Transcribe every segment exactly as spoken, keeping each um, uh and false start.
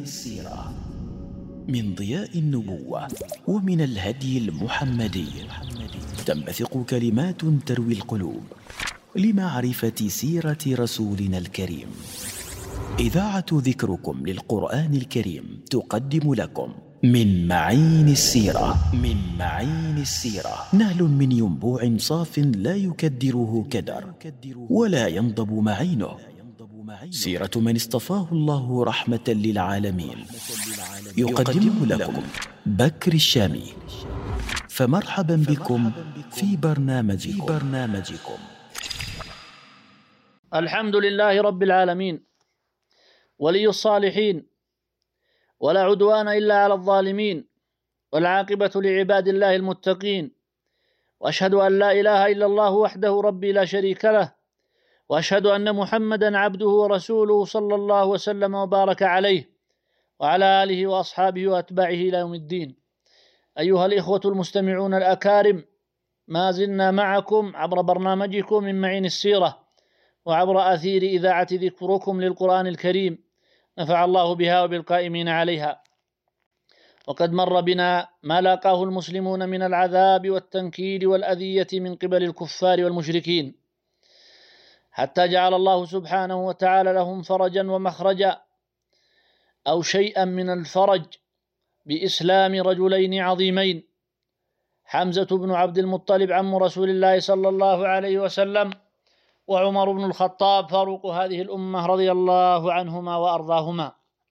السيرة من ضياء النبوة ومن الهدي المحمدي تنبثق كلمات تروي القلوب لمعرفة سيرة رسولنا الكريم. إذاعة ذكركم للقرآن الكريم تقدم لكم من معين السيرة من معين السيرة نهل من ينبوع صاف لا يكدره كدر ولا ينضب معينه، سيرة من اصطفاه الله رحمة للعالمين. يقدم لكم بكر الشامي، فمرحبا بكم في برنامجكم, في برنامجكم. الحمد لله رب العالمين، ولي الصالحين، ولا عدوان إلا على الظالمين، والعاقبة لعباد الله المتقين، وأشهد أن لا إله إلا الله وحده ربي لا شريك له، وأشهد أن محمدا عبده ورسوله صلى الله وسلم وبارك عليه وعلى آله وأصحابه وأتباعه إلى يوم الدين. أيها الإخوة المستمعون الأكارم، ما زلنا معكم عبر برنامجكم من معين السيرة وعبر أثير إذاعة ذكركم للقرآن الكريم، نفع الله بها وبالقائمين عليها. وقد مر بنا ما لاقاه المسلمون من العذاب والتنكيل والأذية من قبل الكفار والمشركين، حتى جعل الله سبحانه وتعالى لهم فرجا ومخرجا أو شيئا من الفرج بإسلام رجلين عظيمين، حمزة بن عبد المطلب عم رسول الله صلى الله عليه وسلم، وعمر بن الخطاب فاروق هذه الأمة رضي الله عنهما وأرضاهما.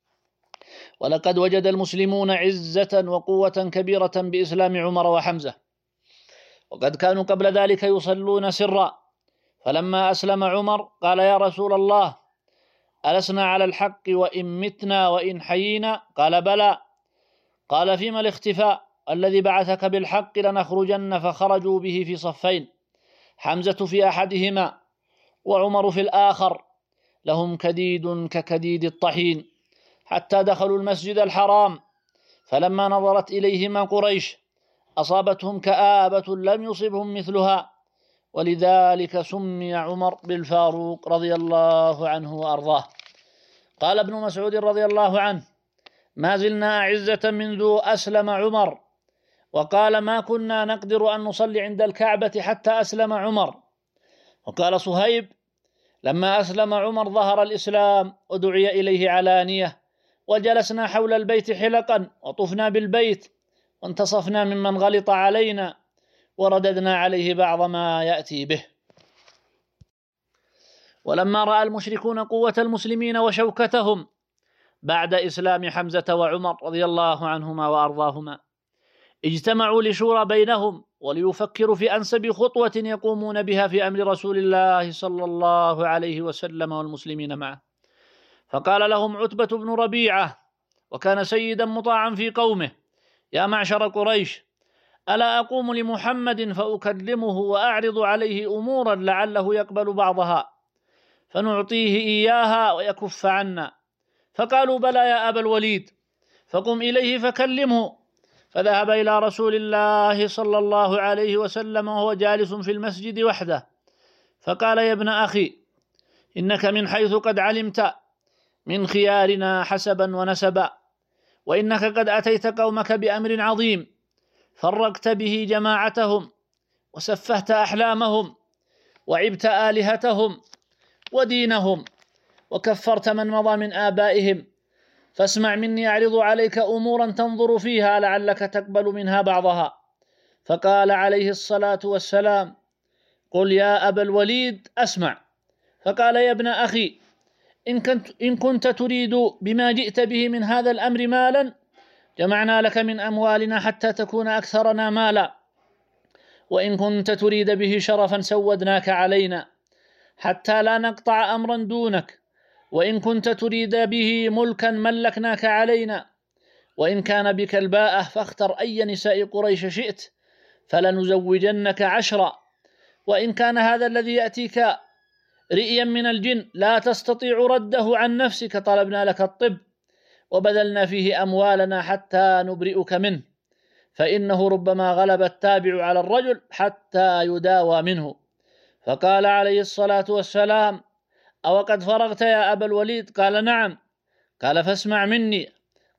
ولقد وجد المسلمون عزة وقوة كبيرة بإسلام عمر وحمزة، وقد كانوا قبل ذلك يصلون سرا، فلما أسلم عمر قال: يا رسول الله، ألسنا على الحق وإن متنا وإن حيينا؟ قال: بلى. قال: فيما الاختفاء؟ الذي بعثك بالحق لنخرجن. فخرجوا به في صفين، حمزة في أحدهما وعمر في الآخر، لهم كديد ككديد الطحين، حتى دخلوا المسجد الحرام، فلما نظرت إليهما قريش أصابتهم كآبة لم يصبهم مثلها، ولذلك سمي عمر بالفاروق رضي الله عنه وأرضاه. قال ابن مسعود رضي الله عنه: ما زلنا أعزة منذ أسلم عمر. وقال: ما كنا نقدر أن نصلي عند الكعبة حتى أسلم عمر. وقال صهيب: لما أسلم عمر ظهر الإسلام ودعي إليه علانية، وجلسنا حول البيت حلقا، وطفنا بالبيت، وانتصفنا ممن غلط علينا، ورددنا عليه بعض ما يأتي به. ولما رأى المشركون قوة المسلمين وشوكتهم بعد إسلام حمزة وعمر رضي الله عنهما وأرضاهما، اجتمعوا لشورى بينهم وليفكروا في أنسب خطوة يقومون بها في أمر رسول الله صلى الله عليه وسلم والمسلمين معه. فقال لهم عتبة بن ربيعة، وكان سيدا مطاعا في قومه: يا معشر قريش، ألا أقوم لمحمد فأكلمه وأعرض عليه أمورا لعله يقبل بعضها فنعطيه إياها ويكف عنا؟ فقالوا: بلى يا أبا الوليد، فقم إليه فكلمه. فذهب إلى رسول الله صلى الله عليه وسلم وهو جالس في المسجد وحده، فقال: يا ابن أخي، إنك من حيث قد علمت من خيارنا حسبا ونسبا، وإنك قد أتيت قومك بأمر عظيم، فرقت به جماعتهم، وسفهت أحلامهم، وعبت آلهتهم ودينهم، وكفرت من مضى من آبائهم، فاسمع مني أعرض عليك أمورا تنظر فيها لعلك تقبل منها بعضها. فقال عليه الصلاة والسلام: قل يا أبا الوليد أسمع. فقال: يا ابن أخي، إن كنت, إن كنت تريد بما جئت به من هذا الأمر مالا، جمعنا لك من أموالنا حتى تكون أكثرنا مالا، وإن كنت تريد به شرفا سودناك علينا حتى لا نقطع أمرا دونك، وإن كنت تريد به ملكا ملكناك علينا، وإن كان بك الباءة فاختر أي نساء قريش شئت فلنزوجنك عشرا، وإن كان هذا الذي يأتيك رئيا من الجن لا تستطيع رده عن نفسك طلبنا لك الطب وبذلنا فيه أموالنا حتى نبرئك منه، فإنه ربما غلب التابع على الرجل حتى يداوى منه. فقال عليه الصلاة والسلام: أو قد فرغت يا أبا الوليد؟ قال: نعم. قال: فاسمع مني،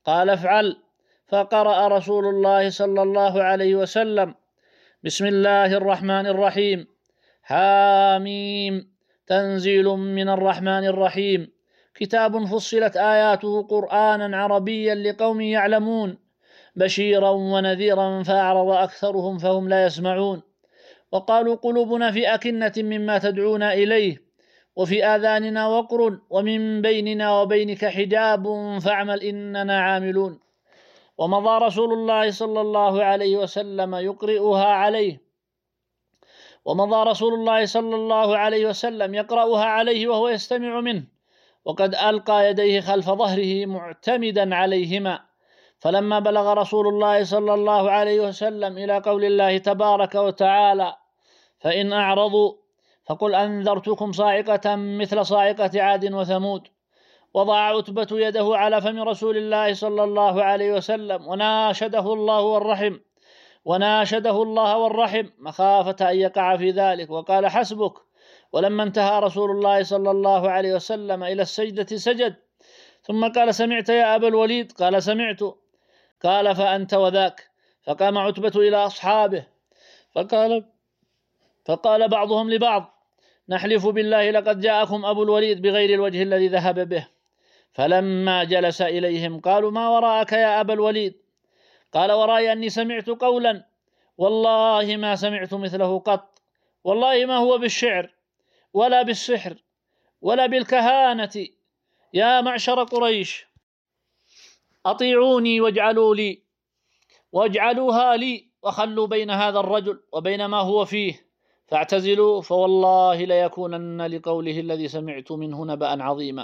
قال افعل. فقرأ رسول الله صلى الله عليه وسلم: بسم الله الرحمن الرحيم، حاميم، تنزيل من الرحمن الرحيم، كتاب فصلت آياته قرآنا عربيا لقوم يعلمون، بشيرا ونذيرا فأعرض أكثرهم فهم لا يسمعون، وقالوا قلوبنا في أكنة مما تدعونا إليه، وفي آذاننا وقر، ومن بيننا وبينك حجاب فاعمل إننا عاملون. ومضى رسول الله صلى الله عليه وسلم يقرئها عليه ومضى رسول الله صلى الله عليه وسلم يقرأها عليه وهو يستمع منه، وقد ألقى يديه خلف ظهره معتمدا عليهما. فلما بلغ رسول الله صلى الله عليه وسلم إلى قول الله تبارك وتعالى: فإن أعرضوا فقل أنذرتكم صاعقة مثل صاعقة عاد وثمود، وضع عتبة يده على فم رسول الله صلى الله عليه وسلم وناشده الله والرحم وناشده الله والرحم مخافة أن يقع في ذلك، وقال: حسبك. ولما انتهى رسول الله صلى الله عليه وسلم إلى السجدة سجد، ثم قال: سمعت يا أبا الوليد؟ قال: سمعت. قال: فأنت وذاك. فقام عتبة إلى أصحابه فقال فقال بعضهم لبعض: نحلف بالله لقد جاءكم أبو الوليد بغير الوجه الذي ذهب به. فلما جلس إليهم قالوا: ما وراءك يا أبا الوليد؟ قال: ورائي أني سمعت قولا والله ما سمعت مثله قط، والله ما هو بالشعر ولا بالسحر ولا بالكهانة. يا معشر قريش، أطيعوني واجعلوا لي واجعلوها لي، وخلوا بين هذا الرجل وبين ما هو فيه، فاعتزلوا، فوالله ليكونن لقوله الذي سمعت منه نبأ عظيما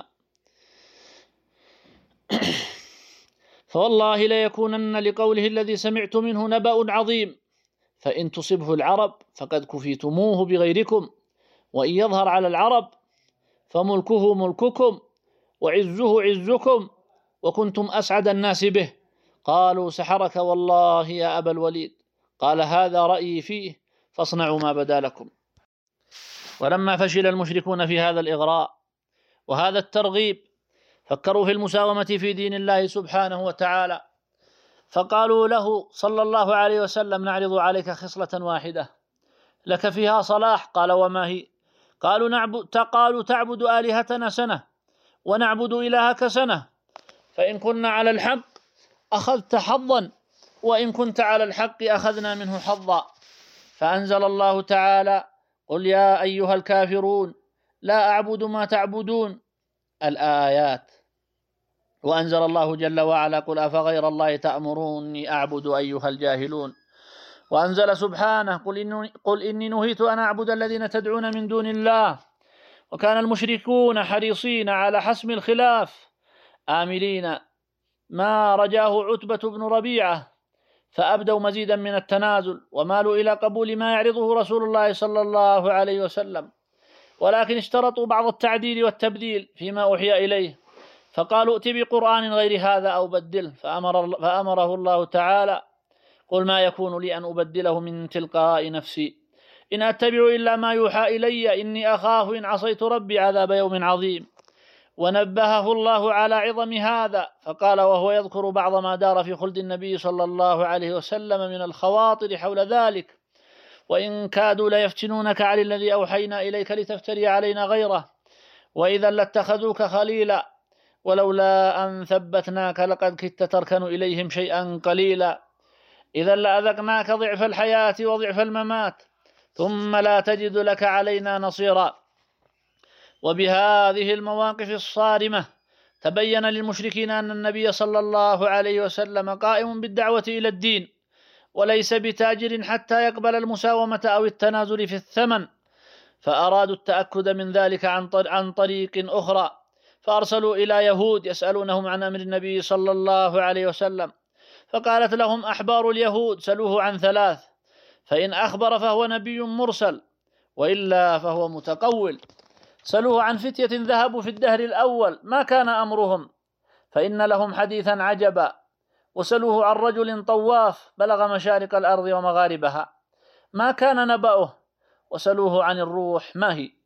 فوالله ليكونن لقوله الذي سمعت منه نبأ عظيم، فإن تصبه العرب فقد كفيتموه بغيركم، وإن يظهر على العرب فملكه ملككم وعزه عزكم، وكنتم أسعد الناس به. قالوا: سحرك والله يا أبا الوليد. قال: هذا رأيي فيه، فاصنعوا ما بدا لكم. ولما فشل المشركون في هذا الإغراء وهذا الترغيب، فكروا في المساومة في دين الله سبحانه وتعالى، فقالوا له صلى الله عليه وسلم: نعرض عليك خصلة واحدة لك فيها صلاح. قال: وما هي؟ قالوا: نعبد قالوا تعبد آلهتنا سنة ونعبد إلهك سنة، فإن كنا على الحق أخذت حظا، وإن كنت على الحق أخذنا منه حظا. فأنزل الله تعالى: قل يا أيها الكافرون لا أعبد ما تعبدون، الآيات. وأنزل الله جل وعلا: قل أفغير الله تأمروني أعبد أيها الجاهلون. وأنزل سبحانه: قل إني, قل إني نهيت أن أعبد الذين تدعون من دون الله. وكان المشركون حريصين على حسم الخلاف، آملين ما رجاه عتبة بن ربيعة، فأبدوا مزيدا من التنازل ومالوا إلى قبول ما يعرضه رسول الله صلى الله عليه وسلم، ولكن اشترطوا بعض التعديل والتبديل فيما أوحي إليه، فقالوا: ائت بقرآن غير هذا أو بدله. فأمر فأمره الله تعالى: قل ما يكون لي أن أبدله من تلقاء نفسي، إن أتبع إلا ما يوحى إلي، إني أخاف إن عصيت ربي عذاب يوم عظيم. ونبهه الله على عظم هذا، فقال وهو يذكر بعض ما دار في خلد النبي صلى الله عليه وسلم من الخواطر حول ذلك: وإن كادوا ليفتنونك عن الذي أوحينا إليك لتفتري علينا غيره، وإذا لاتخذوك خليلا، ولولا أن ثبتناك لقد كدت تركن إليهم شيئا قليلا، إذا لأذقناك ضعف الحياة وضعف الممات، ثم لا تجد لك علينا نصيرا. وبهذه المواقف الصارمة تبين للمشركين أن النبي صلى الله عليه وسلم قائم بالدعوة إلى الدين، وليس بتاجر حتى يقبل المساومة أو التنازل في الثمن، فأرادوا التأكد من ذلك عن طريق أخرى، فأرسلوا إلى يهود يسألونهم عن أمر النبي صلى الله عليه وسلم، فقالت لهم أحبار اليهود: سلوه عن ثلاث، فإن أخبر فهو نبي مرسل، وإلا فهو متقول. سلوه عن فتية ذهبوا في الدهر الأول ما كان أمرهم، فإن لهم حديثا عجبا. وسلوه عن رجل طواف بلغ مشارق الأرض ومغاربها ما كان نبأه. وسلوه عن الروح ما هي.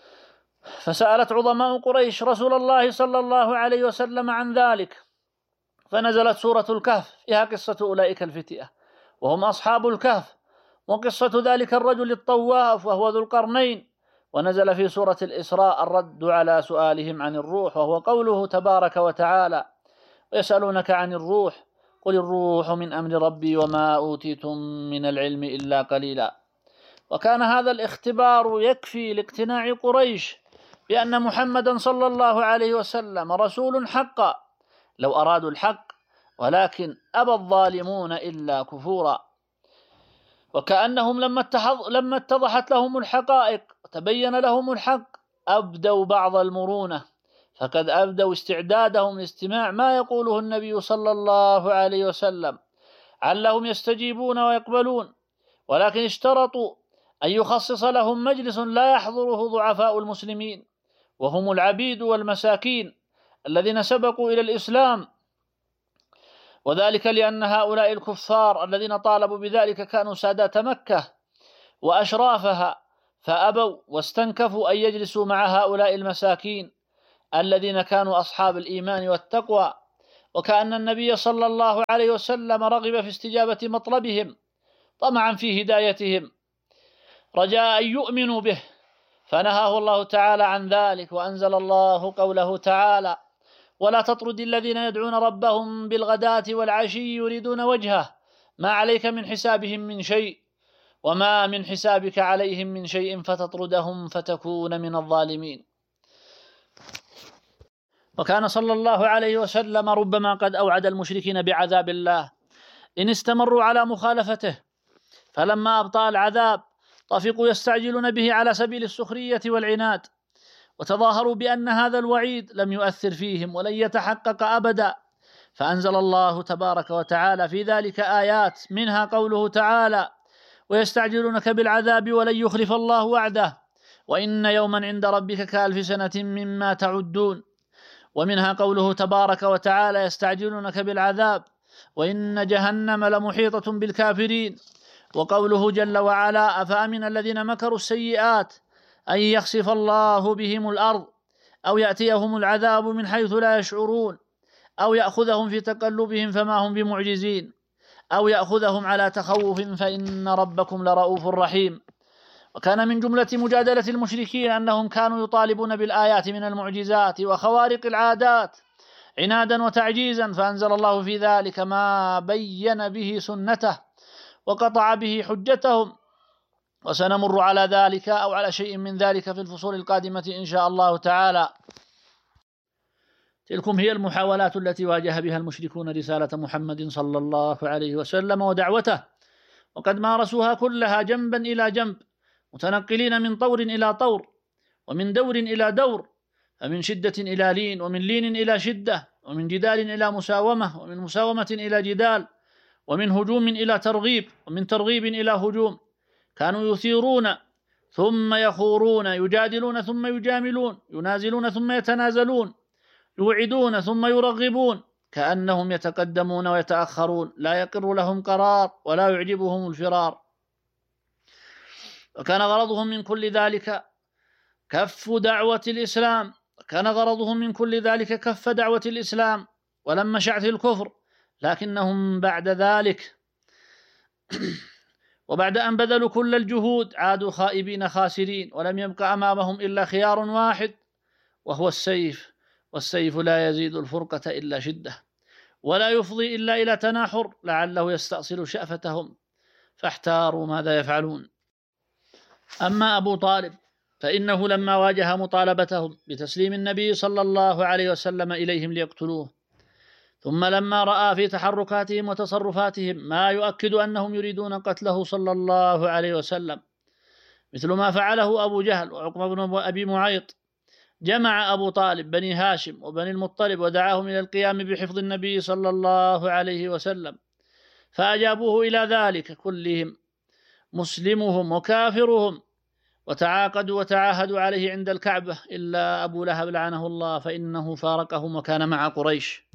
فسألت عظماء قريش رسول الله صلى الله عليه وسلم عن ذلك، فنزلت سورة الكهف فيها قصة أولئك الفتية وهم أصحاب الكهف، وقصة ذلك الرجل الطواف وهو ذو القرنين. ونزل في سورة الإسراء الرد على سؤالهم عن الروح، وهو قوله تبارك وتعالى: ويسألونك عن الروح قل الروح من أمر ربي وما أوتيتم من العلم إلا قليلا. وكان هذا الاختبار يكفي لاقتناع قريش بأن محمدا صلى الله عليه وسلم رسول حقا لو أرادوا الحق، ولكن أبى الظالمون إلا كفورا. وكأنهم لما لما اتضحت لهم الحقائق وتبين لهم الحق أبدوا بعض المرونة، فقد أبدوا استعدادهم لاستماع ما يقوله النبي صلى الله عليه وسلم علهم يستجيبون ويقبلون، ولكن اشترطوا أن يخصص لهم مجلس لا يحضره ضعفاء المسلمين، وهم العبيد والمساكين الذين سبقوا إلى الإسلام، وذلك لأن هؤلاء الكفار الذين طالبوا بذلك كانوا سادات مكة وأشرافها، فأبوا واستنكفوا أن يجلسوا مع هؤلاء المساكين الذين كانوا أصحاب الإيمان والتقوى. وكأن النبي صلى الله عليه وسلم رغب في استجابة مطلبهم طمعا في هدايتهم رجاء أن يؤمنوا به، فنهاه الله تعالى عن ذلك، وأنزل الله قوله تعالى: ولا تطرد الذين يدعون ربهم بالغداة والعشي يريدون وجهه ما عليك من حسابهم من شيء وما من حسابك عليهم من شيء فتطردهم فتكون من الظالمين. وكان صلى الله عليه وسلم ربما قد أوعد المشركين بعذاب الله إن استمروا على مخالفته، فلما أبطأ العذاب طفقوا يستعجلون به على سبيل السخرية والعناد، وتظاهروا بأن هذا الوعيد لم يؤثر فيهم ولن يتحقق أبدا، فأنزل الله تبارك وتعالى في ذلك آيات، منها قوله تعالى: ويستعجلونك بالعذاب ولن يخلف الله وعده وإن يوما عند ربك كألف سنة مما تعدون، ومنها قوله تبارك وتعالى: يستعجلونك بالعذاب وإن جهنم لمحيطة بالكافرين، وقوله جل وعلا: أفأمن الذين مكروا السيئات أن يخسف الله بهم الأرض أو يأتيهم العذاب من حيث لا يشعرون أو يأخذهم في تقلبهم فما هم بمعجزين أو يأخذهم على تخوف فإن ربكم لرؤوف رحيم. وكان من جملة مجادلة المشركين أنهم كانوا يطالبون بالآيات من المعجزات وخوارق العادات عنادا وتعجيزا، فأنزل الله في ذلك ما بين به سنته وقطع به حجتهم، وسنمر على ذلك أو على شيء من ذلك في الفصول القادمة إن شاء الله تعالى. تلكم هي المحاولات التي واجه بها المشركون رسالة محمد صلى الله عليه وسلم ودعوته، وقد مارسوها كلها جنبا إلى جنب، متنقلين من طور إلى طور ومن دور إلى دور، فمن شدة إلى لين، ومن لين إلى شدة، ومن جدال إلى مساومة، ومن مساومة إلى جدال، ومن هجوم إلى ترغيب، ومن ترغيب إلى هجوم. كانوا يثيرون ثم يخورون، يجادلون ثم يجاملون، ينازلون ثم يتنازلون، يوعدون ثم يرغبون، كأنهم يتقدمون ويتأخرون، لا يقر لهم قرار ولا يعجبهم الفرار. وكان غرضهم من كل ذلك كف دعوة الإسلام كان غرضهم من كل ذلك كف دعوة الإسلام ولما شعث الكفر، لكنهم بعد ذلك وبعد أن بذلوا كل الجهود عادوا خائبين خاسرين، ولم يبق أمامهم إلا خيار واحد وهو السيف، والسيف لا يزيد الفرقة إلا شدة ولا يفضي إلا إلى تناحر لعله يستأصل شأفتهم، فاحتاروا ماذا يفعلون. أما أبو طالب فإنه لما واجه مطالبتهم بتسليم النبي صلى الله عليه وسلم إليهم ليقتلوه، ثم لما رأى في تحركاتهم وتصرفاتهم ما يؤكد أنهم يريدون قتله صلى الله عليه وسلم، مثل ما فعله أبو جهل وعقبة بن أبي معيط، جمع أبو طالب بني هاشم وبني المطلب ودعاهم إلى القيام بحفظ النبي صلى الله عليه وسلم، فأجابوه إلى ذلك كلهم مسلمهم وكافرهم، وتعاقدوا وتعاهدوا عليه عند الكعبة إلا أبو لهب لعنه الله، فإنه فارقهم وكان مع قريش.